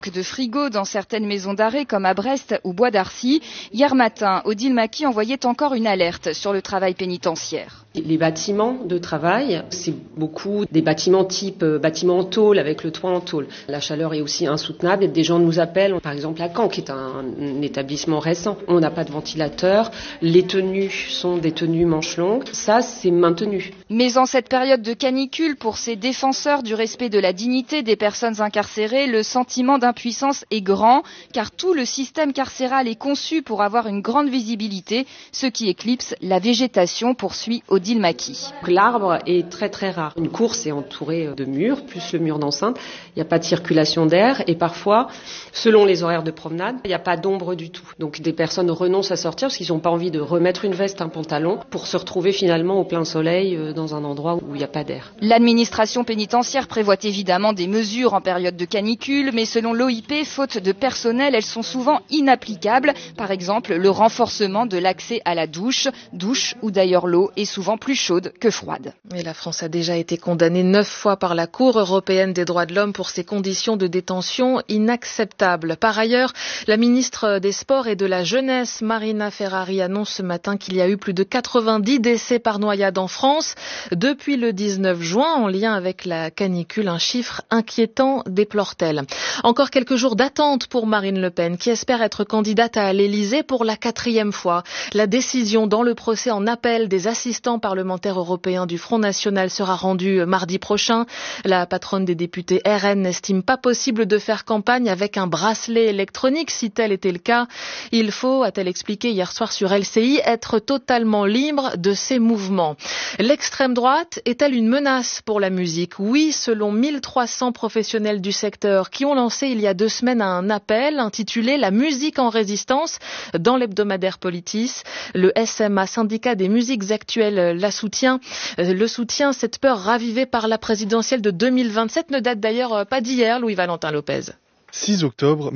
De frigo dans certaines maisons d'arrêt comme à Brest ou Bois d'Arcy. Hier matin, Odile Maquis envoyait encore une alerte sur le travail pénitentiaire. Les bâtiments de travail, c'est beaucoup des bâtiments type bâtiments en tôle avec le toit en tôle. La chaleur est aussi insoutenable et des gens nous appellent, par exemple à Caen qui est un établissement récent. On n'a pas de ventilateur, les tenues sont des tenues manches longues, ça c'est maintenu. Mais en cette période de canicule, pour ces défenseurs du respect de la dignité des personnes incarcérées, le sentiment d'impuissance est grand car tout le système carcéral est conçu pour avoir une grande visibilité, ce qui éclipse la végétation, poursuit Odile Maquis. L'arbre est très très rare. Une course est entourée de murs, plus le mur d'enceinte. Il n'y a pas de circulation d'air et parfois, selon les horaires de promenade, il n'y a pas d'ombre du tout. Donc des personnes renoncent à sortir parce qu'ils n'ont pas envie de remettre une veste, un pantalon pour se retrouver finalement au plein soleil dans un endroit où il n'y a pas d'air. L'administration pénitentiaire prévoit évidemment des mesures en période de canicule, mais selon l'OIP, faute de personnel, elles sont souvent inapplicables. Par exemple, le renforcement de l'accès à la douche où d'ailleurs l'eau est souvent plus chaude que froide. Et la France a déjà été condamnée 9 fois par la Cour européenne des droits de l'homme pour ses conditions de détention inacceptables. Par ailleurs, la ministre des Sports et de la Jeunesse, Marina Ferrari, annonce ce matin qu'il y a eu plus de 90 décès par noyade en France depuis le 19 juin en lien avec la canicule. Un chiffre inquiétant, déplore-t-elle. Encore quelques jours d'attente pour Marine Le Pen, qui espère être candidate à l'Élysée pour la 4e fois. La décision dans le procès en appel des assistants parlementaires européens du Front National sera rendue mardi prochain. La patronne des députés RN n'estime pas possible de faire campagne avec un bracelet électronique. Si tel était le cas, il faut, a-t-elle expliqué hier soir sur LCI, être totalement libre de ses mouvements. L'extrême droite est-elle une menace pour la musique ? Oui, selon 1300 professionnels du secteur qui ont lancé il y a 2 semaines un appel intitulé « La musique en résistance » dans l'hebdomadaire Politis. Le SMA, syndicat des musiques actuelles, la soutient. Le soutien, cette peur ravivée par la présidentielle de 2027 ne date d'ailleurs pas d'hier, Louis-Valentin Lopez. 6 octobre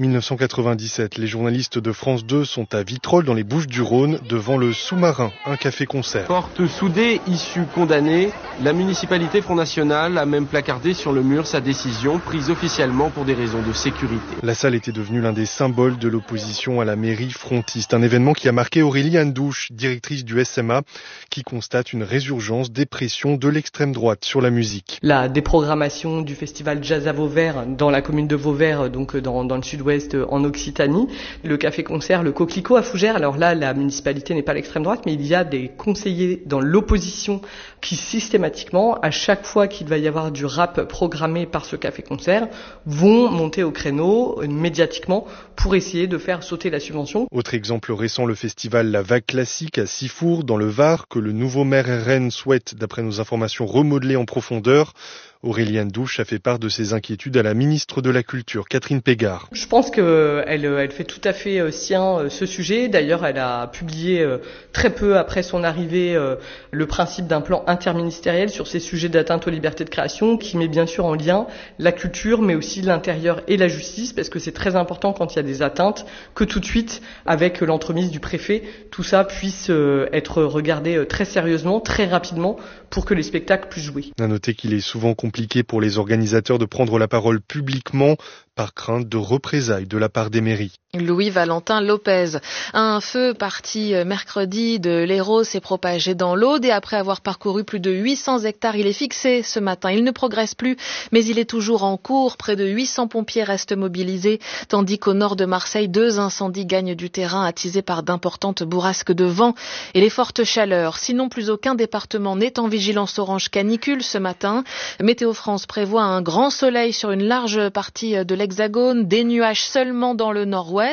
1997, les journalistes de France 2 sont à Vitrolles dans les Bouches-du-Rhône devant le Sous-Marin, un café-concert. Porte soudée, issue condamnée, la municipalité Front National a même placardé sur le mur sa décision prise officiellement pour des raisons de sécurité. La salle était devenue l'un des symboles de l'opposition à la mairie frontiste, un événement qui a marqué Aurélie Andouche, directrice du SMA, qui constate une résurgence des pressions de l'extrême droite sur la musique. La déprogrammation du festival Jazz à Vauvert dans la commune de Vauvert, donc dans le sud-ouest en Occitanie, le café-concert, le Coquelicot à Fougères. Alors là, la municipalité n'est pas l'extrême droite, mais il y a des conseillers dans l'opposition qui systématiquement, à chaque fois qu'il va y avoir du rap programmé par ce café-concert, vont monter au créneau médiatiquement pour essayer de faire sauter la subvention. Autre exemple récent, le festival La Vague Classique à Sifour, dans le Var, que le nouveau maire RN souhaite, d'après nos informations, remodeler en profondeur. Aurélie Andouche a fait part de ses inquiétudes à la ministre de la Culture, Catherine Pégard. Je pense qu'elle fait tout à fait sien ce sujet. D'ailleurs, elle a publié très peu après son arrivée le principe d'un plan interministériel sur ces sujets d'atteinte aux libertés de création qui met bien sûr en lien la culture, mais aussi l'intérieur et la justice, parce que c'est très important quand il y a des atteintes que tout de suite, avec l'entremise du préfet, tout ça puisse être regardé très sérieusement, très rapidement, pour que les spectacles puissent jouer. À noter qu'il est souvent compliqué pour les organisateurs de prendre la parole publiquement par crainte de représailles de la part des mairies. Louis-Valentin Lopez. Un feu parti mercredi de l'Hérault s'est propagé dans l'Aude et après avoir parcouru plus de 800 hectares, il est fixé ce matin. Il ne progresse plus, mais il est toujours en cours. Près de 800 pompiers restent mobilisés, tandis qu'au nord de Marseille, 2 incendies gagnent du terrain attisés par d'importantes bourrasques de vent et les fortes chaleurs. Sinon, plus aucun département n'est en vigilance orange canicule ce matin. Météo France prévoit un grand soleil sur une large partie de l'Hexagone, des nuages seulement dans le nord-ouest.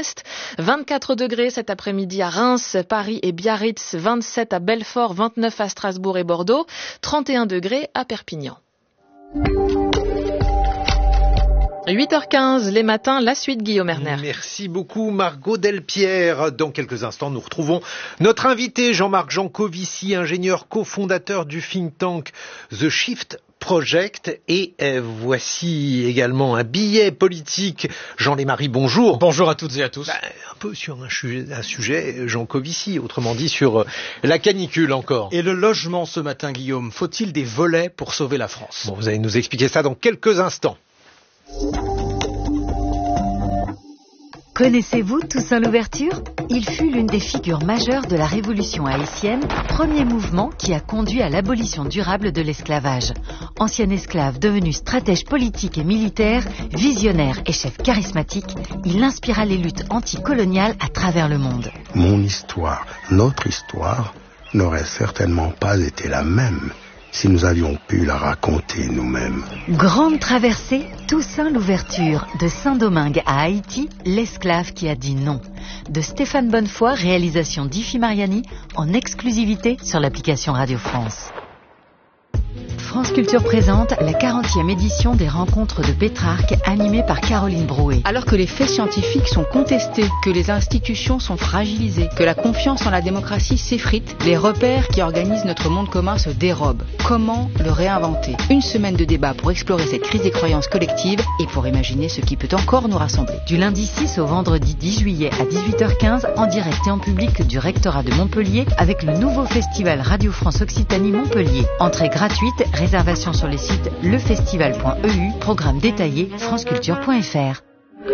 24 degrés cet après-midi à Reims, Paris et Biarritz, 27 à Belfort, 29 à Strasbourg et Bordeaux, 31 degrés à Perpignan. 8h15, les matins, la suite, Guillaume Erner. Merci beaucoup, Margot Delpierre. Dans quelques instants, nous retrouvons notre invité, Jean-Marc Jancovici, ingénieur cofondateur du think tank The Shift Project. Et voici également un billet politique. Jean Lémarie, bonjour. Bonjour à toutes et à tous. Un peu sur un sujet Jancovici, autrement dit sur la canicule encore. Et le logement ce matin, Guillaume, faut-il des volets pour sauver la France ? Bon, vous allez nous expliquer ça dans quelques instants. Connaissez-vous Toussaint Louverture ? Il fut l'une des figures majeures de la révolution haïtienne, premier mouvement qui a conduit à l'abolition durable de l'esclavage. Ancien esclave devenu stratège politique et militaire, visionnaire et chef charismatique, il inspira les luttes anticoloniales à travers le monde. Mon histoire, notre histoire, n'aurait certainement pas été la même si nous avions pu la raconter nous-mêmes. Grande traversée, Toussaint Louverture, de Saint-Domingue à Haïti, l'esclave qui a dit non. De Stéphane Bonnefoy, réalisation d'Ifi Mariani, en exclusivité sur l'application Radio France. France Culture présente la 40e édition des Rencontres de Pétrarque, animée par Caroline Brouet. Alors que les faits scientifiques sont contestés, que les institutions sont fragilisées, que la confiance en la démocratie s'effrite, les repères qui organisent notre monde commun se dérobent. Comment le réinventer ? Une semaine de débat pour explorer cette crise des croyances collectives et pour imaginer ce qui peut encore nous rassembler. Du lundi 6 au vendredi 10 juillet à 18h15, en direct et en public du rectorat de Montpellier, avec le nouveau festival Radio France Occitanie Montpellier. Entrée gratuite, réservation sur les sites lefestival.eu, programme détaillé franceculture.fr.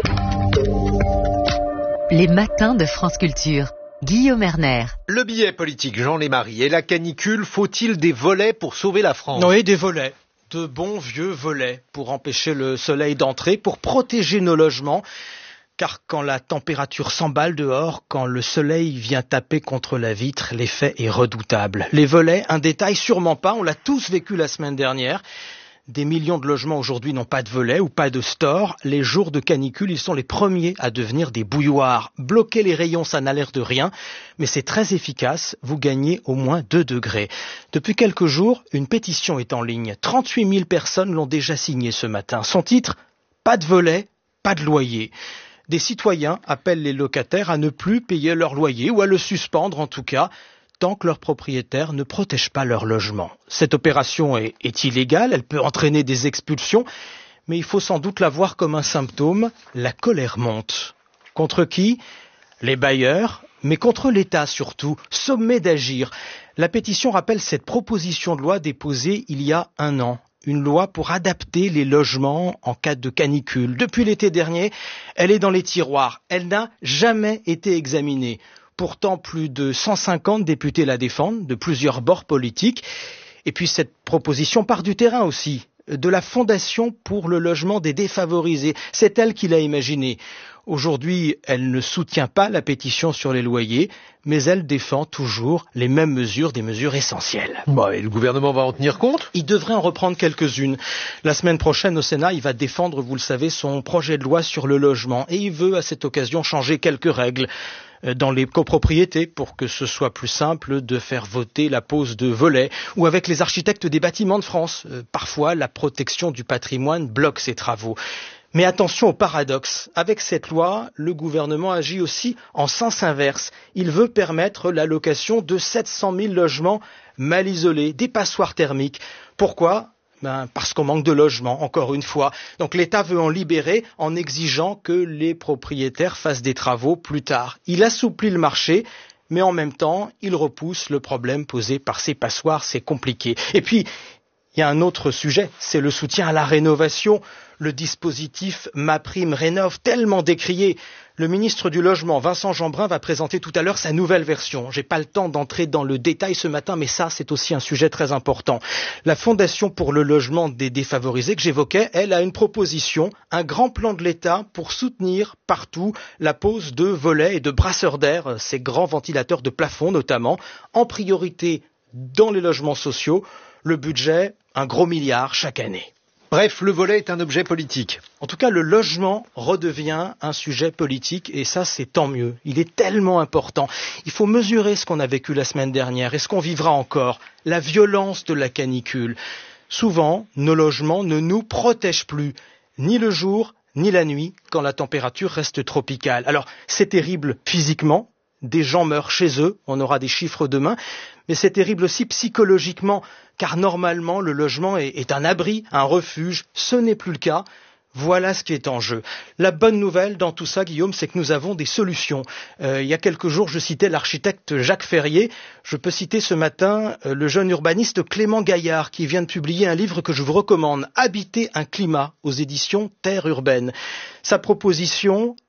Les matins de France Culture. Guillaume Erner. Le billet politique Jean Lémarie et la canicule, faut-il des volets pour sauver la France ? Oui, des volets. De bons vieux volets pour empêcher le soleil d'entrer, pour protéger nos logements. Car quand la température s'emballe dehors, quand le soleil vient taper contre la vitre, l'effet est redoutable. Les volets, un détail, sûrement pas, on l'a tous vécu la semaine dernière. Des millions de logements aujourd'hui n'ont pas de volets ou pas de store. Les jours de canicule, ils sont les premiers à devenir des bouilloires. Bloquer les rayons, ça n'a l'air de rien, mais c'est très efficace. Vous gagnez au moins 2 degrés. Depuis quelques jours, une pétition est en ligne. 38 000 personnes l'ont déjà signée ce matin. Son titre, pas de volets, pas de loyer. Des citoyens appellent les locataires à ne plus payer leur loyer ou à le suspendre en tout cas, tant que leurs propriétaires ne protègent pas leur logement. Cette opération est illégale, elle peut entraîner des expulsions, mais il faut sans doute la voir comme un symptôme, la colère monte. Contre qui ? Les bailleurs, mais contre l'État surtout, sommé d'agir. La pétition rappelle cette proposition de loi déposée il y a 1 an. Une loi pour adapter les logements en cas de canicule. Depuis l'été dernier, elle est dans les tiroirs. Elle n'a jamais été examinée. Pourtant, plus de 150 députés la défendent, de plusieurs bords politiques. Et puis cette proposition part du terrain aussi, de la Fondation pour le logement des défavorisés. C'est elle qui l'a imaginée. Aujourd'hui, elle ne soutient pas la pétition sur les loyers, mais elle défend toujours les mêmes mesures, des mesures essentielles. Et le gouvernement va en tenir compte ? Il devrait en reprendre quelques-unes. La semaine prochaine au Sénat, il va défendre, vous le savez, son projet de loi sur le logement. Et il veut à cette occasion changer quelques règles dans les copropriétés pour que ce soit plus simple de faire voter la pose de volets, ou avec les architectes des bâtiments de France. Parfois, la protection du patrimoine bloque ces travaux. Mais attention au paradoxe. Avec cette loi, le gouvernement agit aussi en sens inverse. Il veut permettre la location de 700 000 logements mal isolés, des passoires thermiques. Pourquoi ? Parce qu'on manque de logements, encore une fois. Donc l'État veut en libérer en exigeant que les propriétaires fassent des travaux plus tard. Il assouplit le marché, mais en même temps, il repousse le problème posé par ces passoires. C'est compliqué. Et puis, il y a un autre sujet, c'est le soutien à la rénovation. Le dispositif MaPrimeRénov', tellement décrié. Le ministre du Logement, Vincent Jeanbrun, va présenter tout à l'heure sa nouvelle version. J'ai pas le temps d'entrer dans le détail ce matin, mais ça, c'est aussi un sujet très important. La Fondation pour le logement des défavorisés que j'évoquais, elle a une proposition, un grand plan de l'État pour soutenir partout la pose de volets et de brasseurs d'air, ces grands ventilateurs de plafond notamment, en priorité dans les logements sociaux. Le budget, 1 gros milliard chaque année. Bref, le volet est un objet politique. En tout cas, le logement redevient un sujet politique et ça, c'est tant mieux. Il est tellement important. Il faut mesurer ce qu'on a vécu la semaine dernière et ce qu'on vivra encore. La violence de la canicule. Souvent, nos logements ne nous protègent plus, ni le jour, ni la nuit, quand la température reste tropicale. Alors, c'est terrible physiquement. Des gens meurent chez eux, on aura des chiffres demain, mais c'est terrible aussi psychologiquement, car normalement le logement est un abri, un refuge, ce n'est plus le cas. Voilà ce qui est en jeu. La bonne nouvelle dans tout ça, Guillaume, c'est que nous avons des solutions. Il y a quelques jours, je citais l'architecte Jacques Ferrier. Je peux citer ce matin le jeune urbaniste Clément Gaillard, qui vient de publier un livre que je vous recommande, Habiter un climat, aux éditions Terre urbaine. Sa proposition,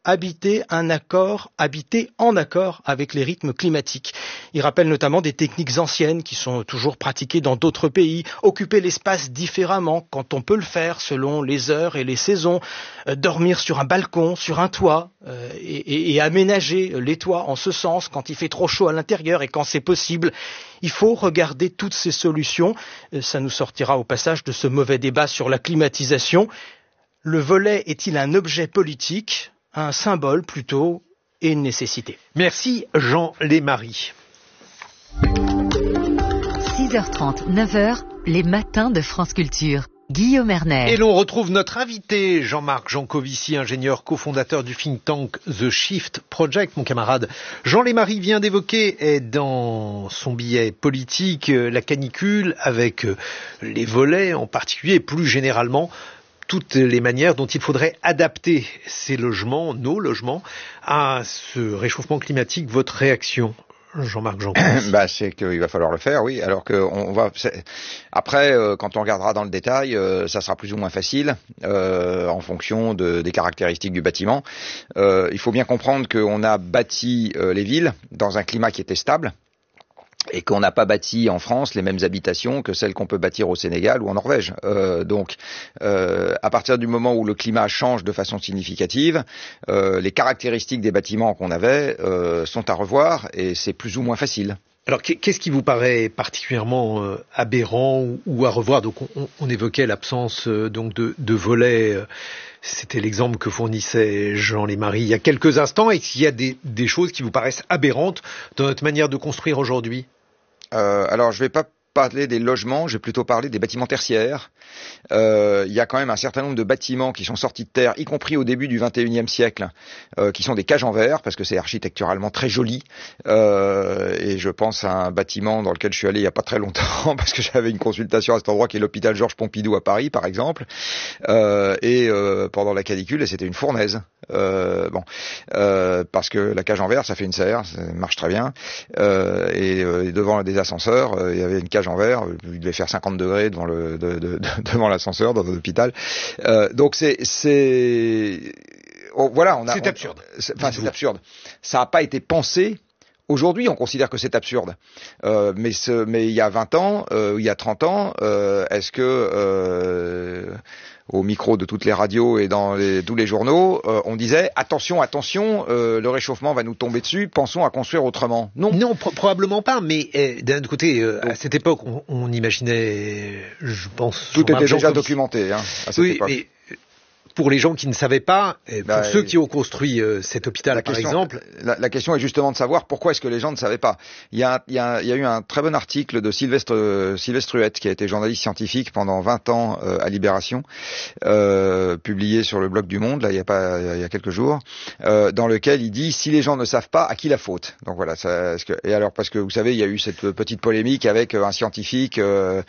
habiter en accord avec les rythmes climatiques. Il rappelle notamment des techniques anciennes qui sont toujours pratiquées dans d'autres pays, occuper l'espace différemment quand on peut le faire selon les heures et les saisons, dormir sur un balcon, sur un toit, et aménager les toits en ce sens quand il fait trop chaud à l'intérieur et quand c'est possible. Il faut regarder toutes ces solutions. Ça nous sortira au passage de ce mauvais débat sur la climatisation. Le volet est-il un objet politique, un symbole plutôt, et une nécessité? Merci Jean Lémarie. 6h30, 9h, les matins de France Culture. Guillaume Erner. Et l'on retrouve notre invité, Jean-Marc Jancovici, ingénieur cofondateur du think tank The Shift Project. Mon camarade Jean Lémarie vient d'évoquer dans son billet politique la canicule avec les volets en particulier et plus généralement toutes les manières dont il faudrait adapter ces logements, nos logements, à ce réchauffement climatique. Votre réaction, Jean-Marc Jancovici? C'est qu'il va falloir le faire, oui. Alors que après, quand on regardera dans le détail, ça sera plus ou moins facile en fonction des caractéristiques du bâtiment. Il faut bien comprendre qu'on a bâti les villes dans un climat qui était stable, et qu'on n'a pas bâti en France les mêmes habitations que celles qu'on peut bâtir au Sénégal ou en Norvège. Donc, à partir du moment où le climat change de façon significative, les caractéristiques des bâtiments qu'on avait sont à revoir, et c'est plus ou moins facile. Alors, qu'est-ce qui vous paraît particulièrement aberrant ou à revoir? Donc, on évoquait l'absence donc de volets. C'était l'exemple que fournissait Jean Lémarie il y a quelques instants. Est-ce qu'il y a des choses qui vous paraissent aberrantes dans notre manière de construire aujourd'hui? Alors, je vais pas parler des logements, je vais plutôt parler des bâtiments tertiaires. Il y a quand même un certain nombre de bâtiments qui sont sortis de terre, y compris au début du XXIe siècle, qui sont des cages en verre, parce que c'est architecturalement très joli. Et je pense à un bâtiment dans lequel je suis allé il y a pas très longtemps, parce que j'avais une consultation à cet endroit, qui est l'hôpital Georges Pompidou à Paris, par exemple. Pendant la canicule, c'était une fournaise. Parce que la cage en verre, ça fait une serre, ça marche très bien. Et devant des ascenseurs, il y avait une cage en verre, il devait faire 50 degrés devant l'ascenseur dans un hôpital. Donc voilà, c'est absurde. C'est absurde. Ça n'a pas été pensé. Aujourd'hui, on considère que c'est absurde. Mais il y a 20 ans, il y a 30 ans, est-ce que au micro de toutes les radios et dans tous les journaux, on disait attention, le réchauffement va nous tomber dessus, pensons à construire autrement. Non, probablement pas, mais d'un autre côté, à cette époque, on imaginait, je pense... Tout était déjà documenté à cette époque. Mais pour les gens qui ne savaient pas, pour ceux qui ont construit cet hôpital, par exemple... La question est justement de savoir pourquoi est-ce que les gens ne savaient pas. Il y a eu un très bon article de Sylvestre Huette, qui a été journaliste scientifique pendant 20 ans à Libération, publié sur le blog du Monde, là, il y a quelques jours, dans lequel il dit « Si les gens ne savent pas, à qui la faute ?» Donc voilà, parce que vous savez, il y a eu cette petite polémique avec un scientifique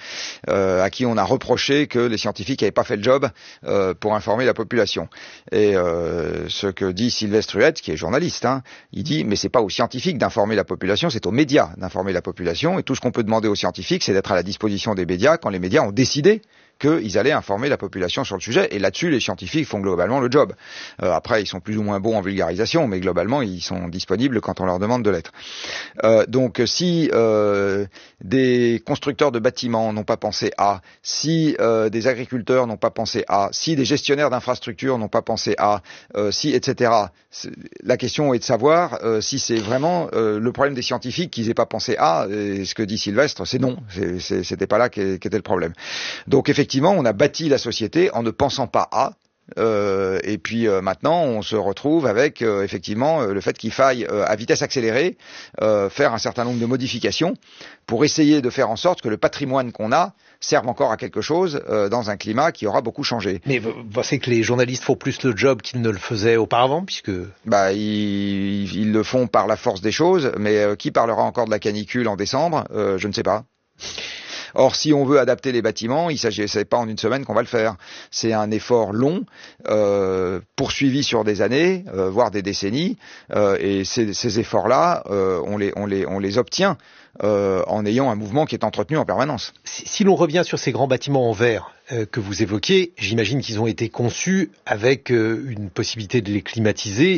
à qui on a reproché que les scientifiques n'avaient pas fait le job pour informer la population. Et ce que dit Sylvestre Huette, qui est journaliste, il dit mais c'est pas aux scientifiques d'informer la population, c'est aux médias d'informer la population, et tout ce qu'on peut demander aux scientifiques, c'est d'être à la disposition des médias quand les médias ont décidé qu'ils allaient informer la population sur le sujet, et là-dessus les scientifiques font globalement le job. Après ils sont plus ou moins bons en vulgarisation, mais globalement ils sont disponibles quand on leur demande de l'être. Donc si des constructeurs de bâtiments n'ont pas pensé à, si des agriculteurs n'ont pas pensé à, si des gestionnaires d'infrastructures n'ont pas pensé à, etc. La question est de savoir si c'est vraiment le problème des scientifiques qu'ils n'aient pas pensé à, et ce que dit Sylvestre, c'est non, c'était pas là qu'était le problème. Donc effectivement, on a bâti la société en ne pensant pas à, et puis maintenant on se retrouve avec effectivement le fait qu'il faille à vitesse accélérée faire un certain nombre de modifications pour essayer de faire en sorte que le patrimoine qu'on a serve encore à quelque chose dans un climat qui aura beaucoup changé. Mais vous pensez que les journalistes font plus le job qu'ils ne le faisaient auparavant, puisque... Ils le font par la force des choses, mais qui parlera encore de la canicule en décembre? Je ne sais pas. Or, si on veut adapter les bâtiments, c'est pas en une semaine qu'on va le faire. C'est un effort long, poursuivi sur des années, voire des décennies, et ces efforts-là, on les obtient en ayant un mouvement qui est entretenu en permanence. Si l'on revient sur ces grands bâtiments en verre que vous évoquez, j'imagine qu'ils ont été conçus avec une possibilité de les climatiser